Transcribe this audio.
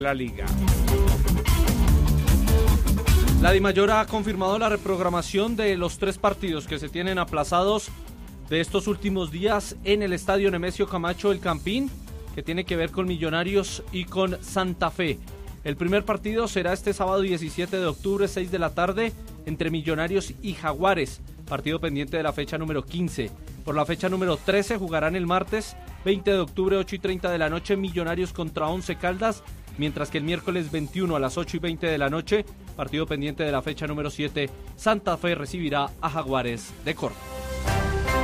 la liga. La Dimayor ha confirmado la reprogramación de los 3 partidos que se tienen aplazados de estos últimos días en el estadio Nemesio Camacho El Campín, que tiene que ver con Millonarios y con Santa Fe. El primer partido será este sábado 17 de octubre, 6 de la tarde, entre Millonarios y Jaguares, partido pendiente de la fecha número 15. Por la fecha número 13 jugarán el martes 20 de octubre, 8:30 de la noche, Millonarios contra Once Caldas, mientras que el miércoles 21 a las 8:20 de la noche, partido pendiente de la fecha número 7, Santa Fe recibirá a Jaguares de Córdoba.